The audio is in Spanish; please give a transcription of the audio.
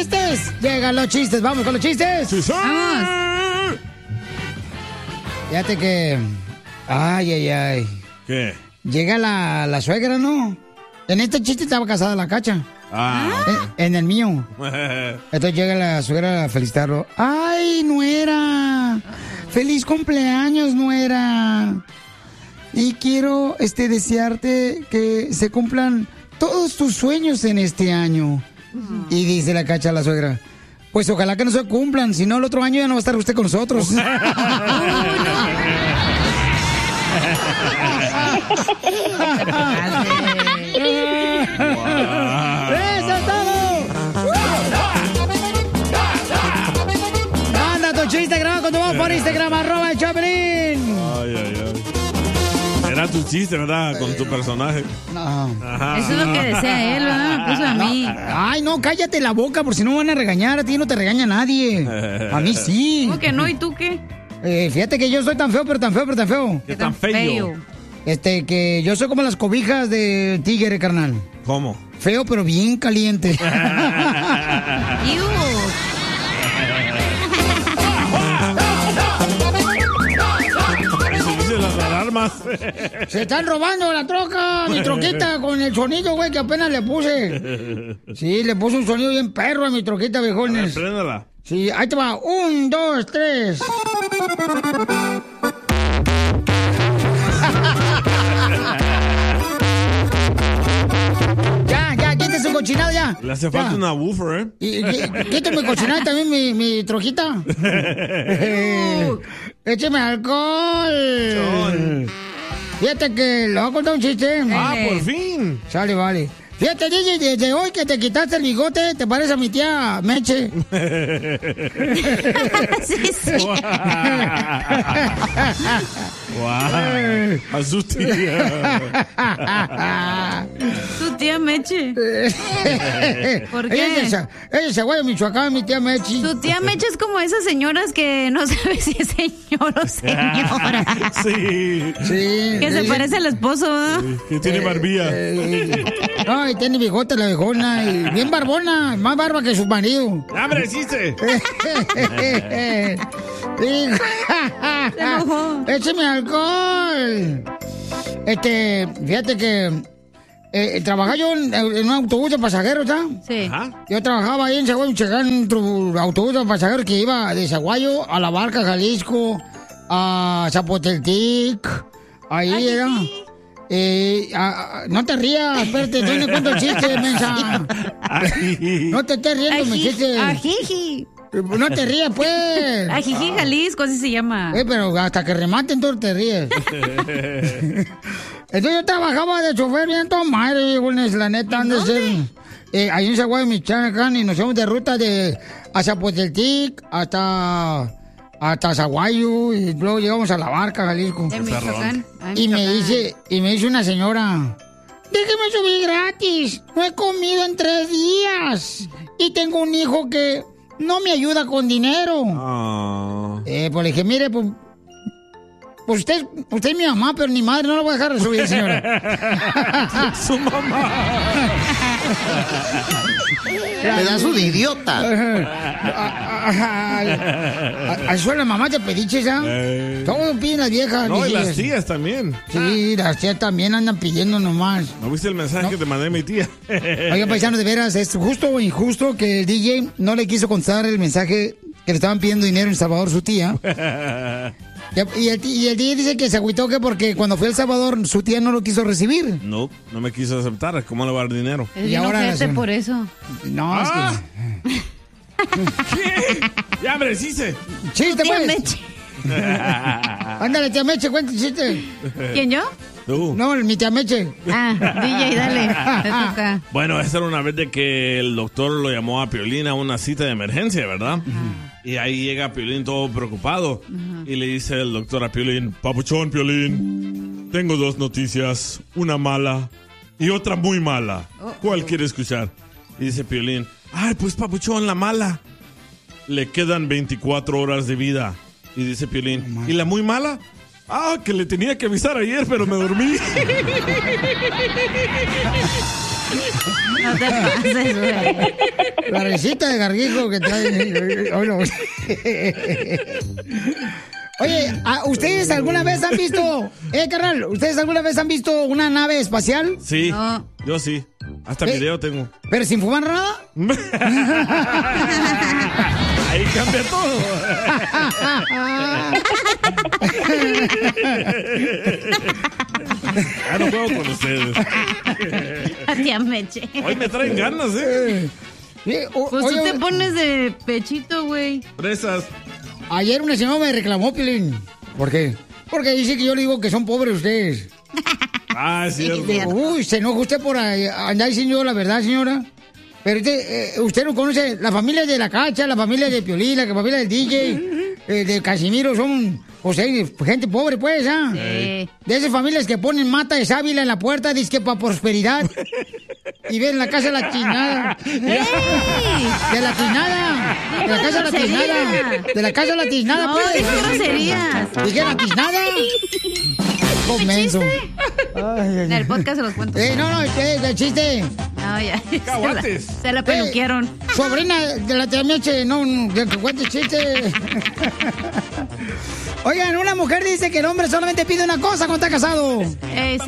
chistes! Llegan los chistes, vamos con los chistes. Sí, sí. ¡Vamos! Fíjate que... Ay. ¿Qué? Llega la suegra, ¿no? En este chiste estaba casada la Cacha. En el mío. Entonces llega la suegra a felicitarlo. ¡Ay, nuera! ¡Feliz cumpleaños, nuera! Y quiero desearte que se cumplan todos tus sueños en este año. Y dice la Cacha a la suegra, pues ojalá que no se cumplan, si no el otro año ya no va a estar usted con nosotros. ¡Eso es todo! ¡Manda tu chiste grabado con tu voz por Instagram, @el Choplin! Ay. Era tu chiste, ¿verdad? Con tu personaje. No. Ajá. Eso es lo que desea él, ¿verdad? Puso a mí. Ay, no, cállate la boca, por si no van a regañar. A ti no te regaña nadie. A mí sí. ¿Cómo que no? ¿Y tú qué? Fíjate que yo soy tan feo, pero tan feo. ¿Qué tan feo? Que yo soy como las cobijas de tigre, carnal. ¿Cómo? Feo, pero bien caliente. Las alarmas. Se están robando la troca, mi troquita, con el sonido, güey, que apenas le puse. Sí, le puse un sonido bien perro a mi troquita, viejones. Préndala. Sí, ahí te va. 1, 2, 3. Ya, quítese un cochinado ya. Le hace falta una woofer, Quítame cochinado también mi trojita. Écheme alcohol. Fíjate que le voy a contar un chiste. Por fin. Sale, vale. Fíjate, DJ, desde hoy que te quitaste el bigote, te parece a mi tía Meche. Sí. A su tía. Tu tía Meche. ¿Por qué? Ella es Zaguayo, Michoacán, mi tía Meche. Tu tía Meche es como esas señoras que no sabe si es señor o señora. Sí. Que se parece al esposo, ¿no? Que tiene barbilla. No, y tiene bigote la viejona. Y bien barbona, más barba que su marido. ¡Hombre, chiste! Se enojó. ¡Écheme alcohol! Fíjate que trabajaba yo en un autobús de pasajeros, ¿sabes? Sí. Yo trabajaba ahí en Zaguayo, Michoacán, en un autobús de pasajeros que iba de Zaguayo a La Barca, Jalisco, a Zapoteltic. Ahí era. No te rías, espérate, tú no cuento el chiste, mensa. No te estés riendo, mi chiste. Ajiji. No te rías, pues. Ajiji, Jalisco, así se llama. Pero hasta que rematen, tú te ríes. Entonces yo trabajaba de chofer bien todo madre, la neta, han de ser. Ahí en Zaguayo, Michoacán, y nos fuimos de ruta a Zapoteltic hasta Zaguayo, y luego llegamos a La Barca, Jalisco. De Michoacán. Y me dice una señora, déjeme subir gratis, no he comido en 3 días y tengo un hijo que no me ayuda con dinero. Pues le dije, mire, pues usted es mi mamá, pero mi madre no la voy a dejar de subir, señora. Su mamá. Pedazo de idiota. Ahí suena la mamá de pediches, ¿ah? Todos piden las viejas. No, y las tías también. Sí, las tías también andan pidiendo nomás. ¿No viste el mensaje que te mandé a mi tía? Oiga, paisano, de veras, ¿es justo o injusto que el DJ no le quiso contestar el mensaje que le estaban pidiendo dinero en El Salvador su tía? Y el DJ dice que se agüitó que porque cuando fue a El Salvador su tía no lo quiso recibir. No me quiso aceptar. ¿Cómo le va a dar dinero? Y ahora por eso. No, es que... ¿Qué? Ya, hombre, chiste. ¡Chiste, pues! Meche. Ándale, tía Meche, cuenta el chiste. ¿Quién, yo? Tú. No, mi tía Meche. DJ, dale. Te toca. Bueno, esa era una vez de que el doctor lo llamó a Piolín a una cita de emergencia, ¿verdad? Y ahí llega Piolín todo preocupado. Y le dice el doctor a Piolín, papuchón, Piolín, tengo 2 noticias, una mala y otra muy mala. ¿Cuál quiere escuchar? Y dice Piolín, ay, pues papuchón, la mala. Le quedan 24 horas de vida. Y dice Piolín, ¿y la muy mala? Ah, que le tenía que avisar ayer, pero me dormí. No te pases, güey. La risita de garguijo que trae. Oye, ¿ustedes alguna vez han visto... carnal, ¿ustedes alguna vez han visto una nave espacial? Sí, yo sí. Hasta video tengo. ¿Pero sin fumar nada? Ahí cambia todo. Ya no puedo con ustedes. Tía Meche. Hoy me traen ganas, ¿eh? Pues tú te pones de pechito, güey. Presas. Ayer una señora me reclamó, Piolín. ¿Por qué? Porque dice que yo le digo que son pobres ustedes. Ah, es cierto. Uy, se enoja usted por andar diciendo la verdad, señora. Pero usted no conoce la familia de la Cacha, la familia de Piolín, la familia del DJ, de Casimiro, son, o sea, gente pobre, pues, ¿ah? Sí. De esas familias que ponen mata de sábila en la puerta, dice que para prosperidad. Y ven la casa de la tiznada. De la tiznada. De la casa de la tiznada. De la casa de la tiznada, pues. No, dije groserías. Dije la tiznada. Comenzo. En el podcast se los cuento. No, el chiste. No, ya. Caguates. Se la peluquearon. Sobrina de la tía Meche, no, que cuente chiste. Oigan, una mujer dice que el hombre solamente pide una cosa cuando está casado.